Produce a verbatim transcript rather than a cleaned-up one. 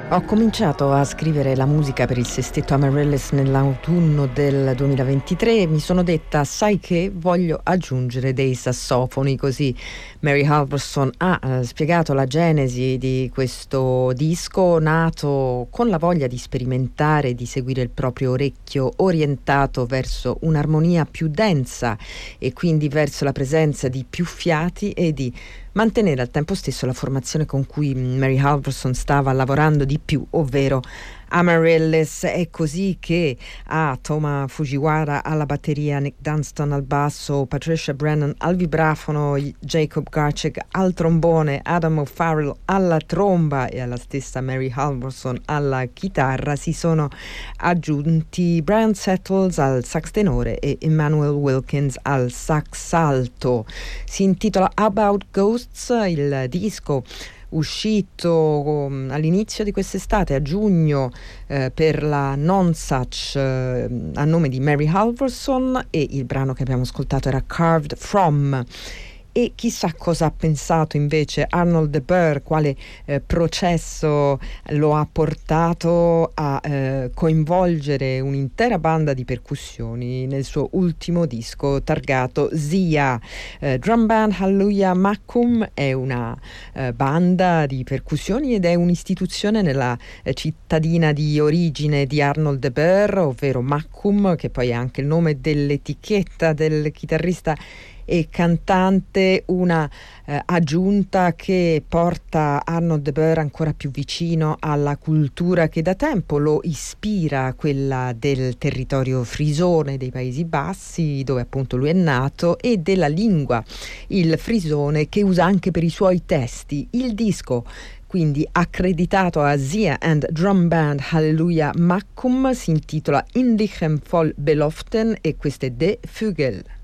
Ho cominciato a scrivere la musica per il sestetto Amaryllis nell'autunno del duemilaventitré e mi sono detta, sai che voglio aggiungere dei sassofoni, così Mary Halvorson ha eh, spiegato la genesi di questo disco nato con la voglia di sperimentare, di seguire il proprio orecchio orientato verso un'armonia più densa e quindi verso la presenza di più fiati e di mantenere al tempo stesso la formazione con cui Mary Halvorson stava lavorando di più, ovvero Amaryllis. È così che ha Toma Fujiwara alla batteria, Nick Dunstan al basso, Patricia Brennan al vibrafono, Jacob Garcek al trombone, Adam O'Farrell alla tromba e alla stessa Mary Halvorson alla chitarra si sono aggiunti Brian Settles al sax tenore e Emmanuel Wilkins al sax alto. Si intitola About Ghosts, il disco uscito um, all'inizio di quest'estate, a giugno, eh, per la Nonsuch, eh, a nome di Mary Halvorson, e il brano che abbiamo ascoltato era Carved From. E chissà cosa ha pensato invece Arnold de Boer, quale eh, processo lo ha portato a eh, coinvolgere un'intera banda di percussioni nel suo ultimo disco targato Zia. Eh, Drum Band Hallelujah Macum è una eh, banda di percussioni ed è un'istituzione nella eh, cittadina di origine di Arnold de Boer, ovvero Macum, che poi è anche il nome dell'etichetta del chitarrista e cantante, una eh, aggiunta che porta Arnold de Boer ancora più vicino alla cultura che da tempo lo ispira, quella del territorio frisone dei Paesi Bassi, dove appunto lui è nato, e della lingua, il frisone, che usa anche per i suoi testi. Il disco, quindi accreditato a Zia and Drum Band Hallelujah Macum, si intitola Indichem voll Beloften e questo è De Vögel.